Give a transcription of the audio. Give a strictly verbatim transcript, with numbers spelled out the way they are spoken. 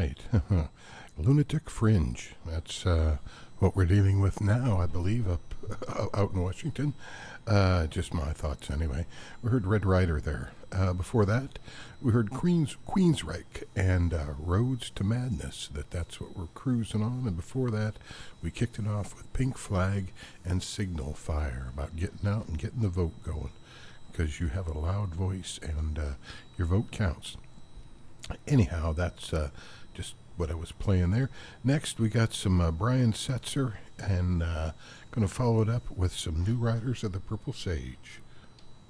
right. Lunatic Fringe. That's uh, what we're dealing with now, I believe, up out in Washington. Uh, just my thoughts, anyway. We heard Red Rider there. Uh, before that, we heard Queens Queensryche and uh, Roads to Madness. That that's what we're cruising on. And before that, we kicked it off with Pink Flag and Signal Fire, about getting out and getting the vote going, because you have a loud voice and uh, your vote counts. Anyhow, that's uh, just what I was playing there. Next, we got some uh, Brian Setzer, and uh, going to follow it up with some New Riders of the Purple Sage.